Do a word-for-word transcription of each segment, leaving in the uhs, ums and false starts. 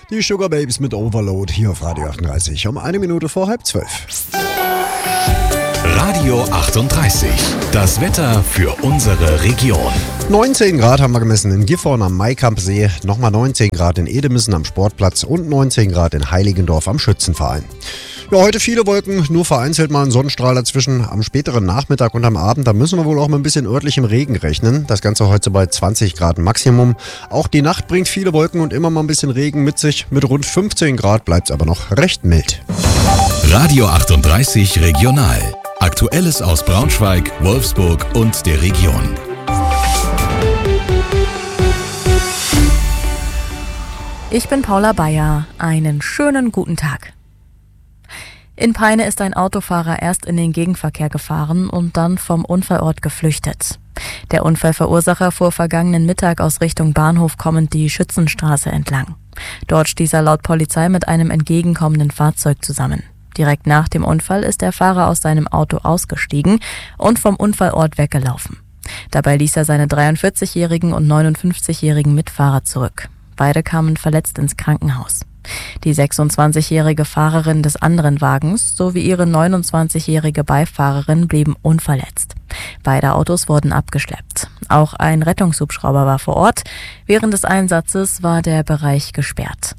Die Sugar Babes mit Overload hier auf Radio achtunddreißig um eine Minute vor halb zwölf. Radio achtunddreißig, das Wetter für unsere Region. neunzehn Grad haben wir gemessen in Gifhorn am Maikampsee, nochmal neunzehn Grad in Edemissen am Sportplatz und neunzehn Grad in Heiligendorf am Schützenverein. Ja, heute viele Wolken, nur vereinzelt mal ein Sonnenstrahl dazwischen. Am späteren Nachmittag und am Abend, da müssen wir wohl auch mit ein bisschen örtlichem Regen rechnen. Das Ganze heute bei zwanzig Grad Maximum. Auch die Nacht bringt viele Wolken und immer mal ein bisschen Regen mit sich. Mit rund fünfzehn Grad bleibt es aber noch recht mild. Radio achtunddreißig Regional. Aktuelles aus Braunschweig, Wolfsburg und der Region. Ich bin Paula Bayer. Einen schönen guten Tag. In Peine ist ein Autofahrer erst in den Gegenverkehr gefahren und dann vom Unfallort geflüchtet. Der Unfallverursacher fuhr vergangenen Mittag aus Richtung Bahnhof kommend die Schützenstraße entlang. Dort stieß er laut Polizei mit einem entgegenkommenden Fahrzeug zusammen. Direkt nach dem Unfall ist der Fahrer aus seinem Auto ausgestiegen und vom Unfallort weggelaufen. Dabei ließ er seine dreiundvierzigjährigen und neunundfünfzigjährigen Mitfahrer zurück. Beide kamen verletzt ins Krankenhaus. Die sechsundzwanzigjährige Fahrerin des anderen Wagens sowie ihre neunundzwanzigjährige Beifahrerin blieben unverletzt. Beide Autos wurden abgeschleppt. Auch ein Rettungshubschrauber war vor Ort. Während des Einsatzes war der Bereich gesperrt.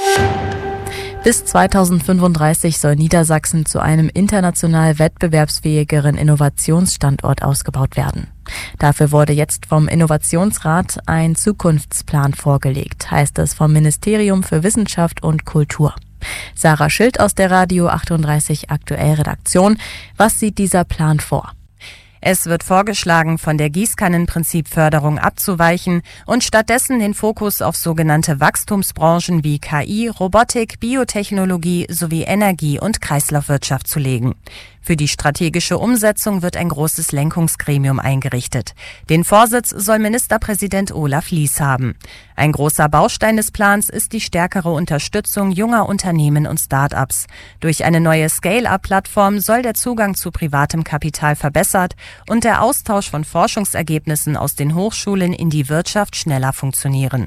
Bis zweitausendfünfunddreißig soll Niedersachsen zu einem international wettbewerbsfähigeren Innovationsstandort ausgebaut werden. Dafür wurde jetzt vom Innovationsrat ein Zukunftsplan vorgelegt, heißt es vom Ministerium für Wissenschaft und Kultur. Sarah Schild aus der Radio achtunddreißig Aktuell Redaktion. Was sieht dieser Plan vor? Es wird vorgeschlagen, von der Gießkannenprinzipförderung abzuweichen und stattdessen den Fokus auf sogenannte Wachstumsbranchen wie K I, Robotik, Biotechnologie sowie Energie- und Kreislaufwirtschaft zu legen. Für die strategische Umsetzung wird ein großes Lenkungsgremium eingerichtet. Den Vorsitz soll Ministerpräsident Olaf Lies haben. Ein großer Baustein des Plans ist die stärkere Unterstützung junger Unternehmen und Start-ups. Durch eine neue Scale-up-Plattform soll der Zugang zu privatem Kapital verbessert und der Austausch von Forschungsergebnissen aus den Hochschulen in die Wirtschaft schneller funktionieren.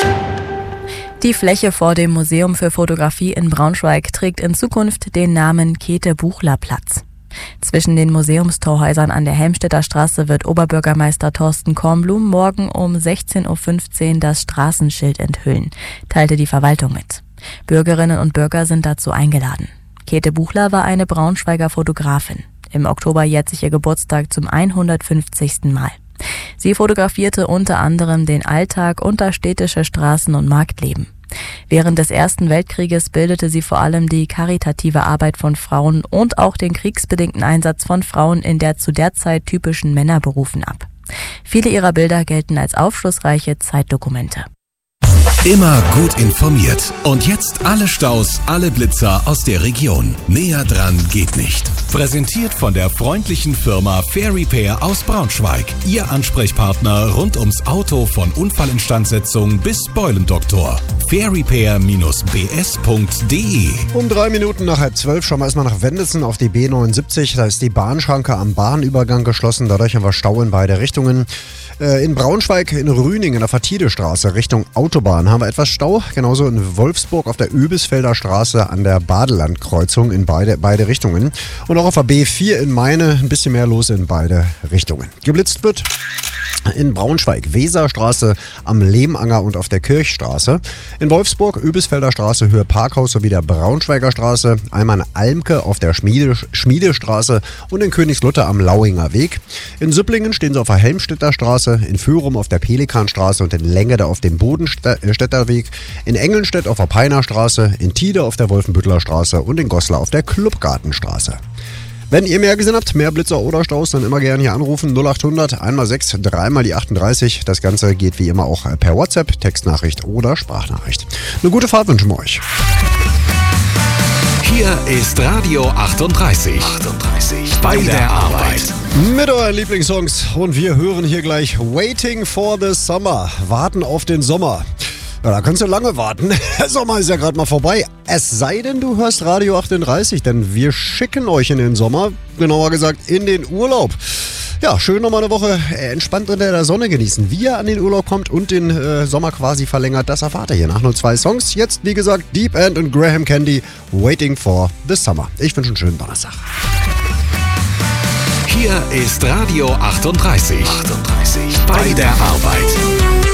Die Fläche vor dem Museum für Fotografie in Braunschweig trägt in Zukunft den Namen Käthe-Buchler-Platz. Zwischen den Museumstorhäusern an der Helmstedter Straße wird Oberbürgermeister Thorsten Kornblum morgen um sechzehn Uhr fünfzehn das Straßenschild enthüllen, teilte die Verwaltung mit. Bürgerinnen und Bürger sind dazu eingeladen. Käthe Buchler war eine Braunschweiger Fotografin. Im Oktober jährt sich ihr Geburtstag zum hundertfünfzigsten Mal. Sie fotografierte unter anderem den Alltag und das städtische Straßen- und Marktleben. Während des Ersten Weltkrieges bildete sie vor allem die karitative Arbeit von Frauen und auch den kriegsbedingten Einsatz von Frauen in der zu der Zeit typischen Männerberufen ab. Viele ihrer Bilder gelten als aufschlussreiche Zeitdokumente. Immer gut informiert. Und jetzt alle Staus, alle Blitzer aus der Region. Näher dran geht nicht. Präsentiert von der freundlichen Firma Fair Repair aus Braunschweig. Ihr Ansprechpartner rund ums Auto von Unfallinstandsetzung bis Beulendoktor. fair repair b s punkt d e. Um drei Minuten nach halb zwölf schauen wir erstmal nach Wendessen auf die B neunundsiebzig. Da ist die Bahnschranke am Bahnübergang geschlossen. Dadurch haben wir Stau in beide Richtungen. In Braunschweig, in Rüning, in der Vertidestraße Richtung Autobahn haben wir etwas Stau. Genauso in Wolfsburg auf der Öbisfelder Straße an der Badelandkreuzung in beide, beide Richtungen. Und auch auf der B vier in Meine ein bisschen mehr los in beide Richtungen. Geblitzt wird in Braunschweig, Weserstraße am Lehmanger und auf der Kirchstraße. In Wolfsburg, Öbisfelder Straße, Höhe Parkhaus sowie der Braunschweiger Straße. Einmal in Almke auf der Schmiede, Schmiedestraße und in Königslutter am Lauinger Weg. In Süpplingen stehen sie auf der Helmstedter Straße, in Fürum auf der Pelikanstraße und in Längede auf dem Bodenstädter Weg. In Engelnstedt auf der Peiner Straße, in Tide auf der Wolfenbüttler Straße und in Goslar auf der Clubgartenstraße. Wenn ihr mehr gesehen habt, mehr Blitzer oder Staus, dann immer gerne hier anrufen. null acht hundert, einmal sechs, dreimal die achtunddreißig. Das Ganze geht wie immer auch per WhatsApp, Textnachricht oder Sprachnachricht. Eine gute Fahrt wünschen wir euch. Hier ist Radio achtunddreißig. achtunddreißig. Bei der Arbeit. Mit euren Lieblingssongs. Und wir hören hier gleich Waiting for the Summer. Warten auf den Sommer. Ja, da kannst du lange warten. Der Sommer ist ja gerade mal vorbei. Es sei denn, du hörst Radio achtunddreißig, denn wir schicken euch in den Sommer, genauer gesagt in den Urlaub. Ja, schön nochmal eine Woche entspannt unter der Sonne genießen. Wie ihr an den Urlaub kommt und den äh, Sommer quasi verlängert, das erfahrt ihr hier nach nur zwei Songs. Jetzt, wie gesagt, Deep End und Graham Candy, Waiting for the Summer. Ich wünsche einen schönen Donnerstag. Hier ist Radio achtunddreißig. achtunddreißig. Bei der Arbeit.